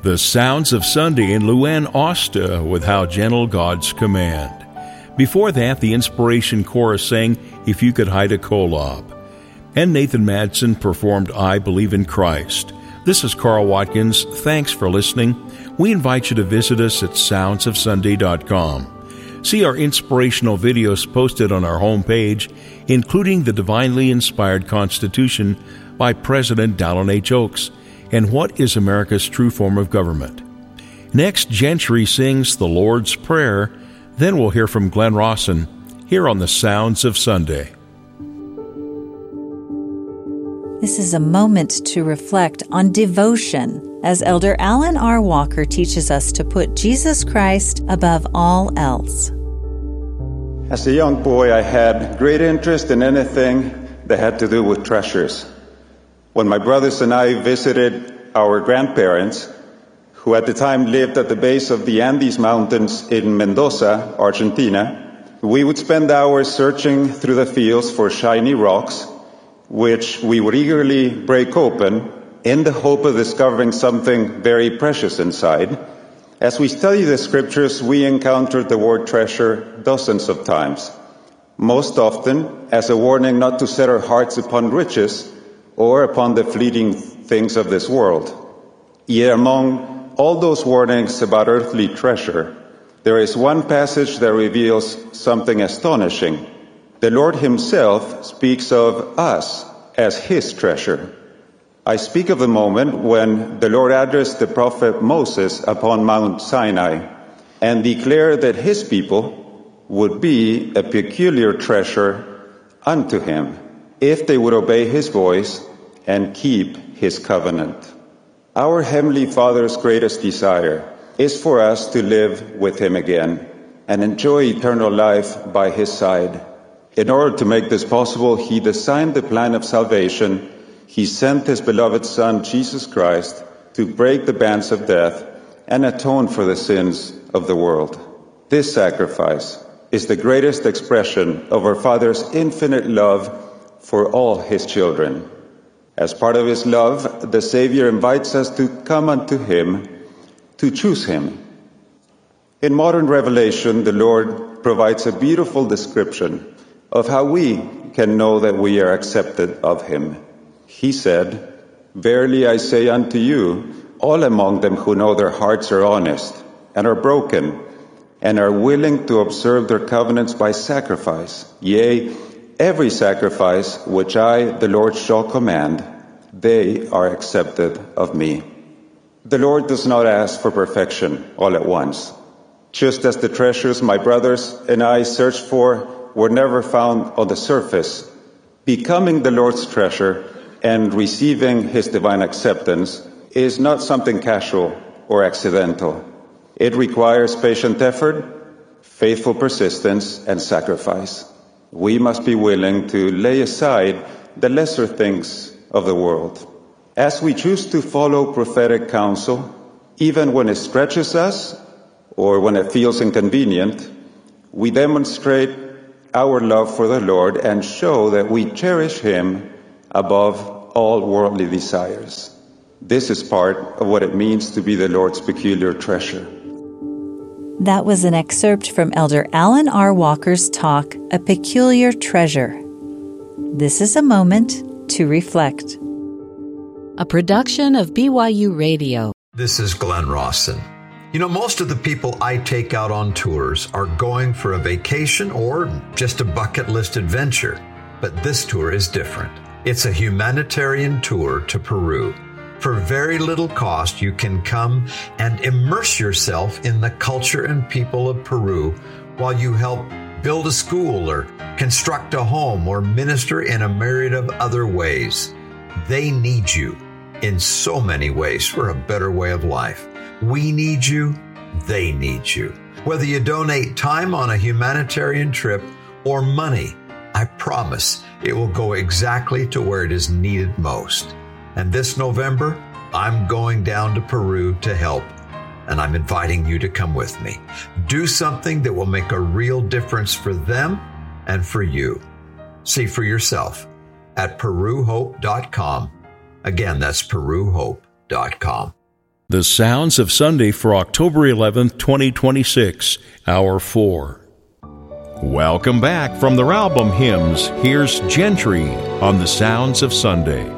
The Sounds of Sunday in Luann Osta with How Gentle God's Command. Before that, the Inspiration Chorus sang If You Could Hide a Kolob. And Nathan Madsen performed I Believe in Christ. This is Carl Watkins. Thanks for listening. We invite you to visit us at soundsofsunday.com. See our inspirational videos posted on our homepage, including the Divinely Inspired Constitution by President Dallin H. Oaks and What is America's True Form of Government. Next, Gentry sings the Lord's Prayer. Then we'll hear from Glenn Rawson here on the Sounds of Sunday. This is a moment to reflect on devotion as Elder Alan R. Walker teaches us to put Jesus Christ above all else. As a young boy, I had great interest in anything that had to do with treasures. When my brothers and I visited our grandparents, who at the time lived at the base of the Andes Mountains in Mendoza, Argentina, we would spend hours searching through the fields for shiny rocks, which we would eagerly break open in the hope of discovering something very precious inside. As we study the scriptures, we encountered the word treasure dozens of times, most often as a warning not to set our hearts upon riches or upon the fleeting things of this world. Yet among all those warnings about earthly treasure, there is one passage that reveals something astonishing. The Lord Himself speaks of us as His treasure. I speak of the moment when the Lord addressed the prophet Moses upon Mount Sinai and declared that His people would be a peculiar treasure unto Him if they would obey His voice and keep His covenant. Our Heavenly Father's greatest desire is for us to live with Him again and enjoy eternal life by His side. In order to make this possible, He designed the plan of salvation. He sent His beloved Son, Jesus Christ, to break the bands of death and atone for the sins of the world. This sacrifice is the greatest expression of our Father's infinite love for all His children. As part of His love, the Savior invites us to come unto Him, to choose Him. In modern revelation, the Lord provides a beautiful description of how we can know that we are accepted of Him. He said, "Verily I say unto you, all among them who know their hearts are honest and are broken and are willing to observe their covenants by sacrifice, yea, every sacrifice which I, the Lord, shall command, they are accepted of me." The Lord does not ask for perfection all at once. Just as the treasures my brothers and I searched for were never found on the surface, becoming the Lord's treasure and receiving His divine acceptance is not something casual or accidental. It requires patient effort, faithful persistence, and sacrifice. We must be willing to lay aside the lesser things of the world. As we choose to follow prophetic counsel, even when it stretches us or when it feels inconvenient, we demonstrate our love for the Lord and show that we cherish Him above all worldly desires. This is part of what it means to be the Lord's peculiar treasure. That was an excerpt from Elder Alan R. Walker's talk, A Peculiar Treasure. This is a moment to reflect. A production of BYU Radio. This is Glenn Rawson. You know, most of the people I take out on tours are going for a vacation or just a bucket list adventure. But this tour is different. It's a humanitarian tour to Peru. For very little cost, you can come and immerse yourself in the culture and people of Peru while you help build a school or construct a home or minister in a myriad of other ways. They need you in so many ways for a better way of life. We need you, they need you. Whether you donate time on a humanitarian trip or money, I promise it will go exactly to where it is needed most. And this November, I'm going down to Peru to help, and I'm inviting you to come with me. Do something that will make a real difference for them and for you. See for yourself at peruhope.com. Again, that's peruhope.com. The Sounds of Sunday for October 11th, 2026, Hour 4. Welcome back from their album Hymns. Here's Gentry on The Sounds of Sunday.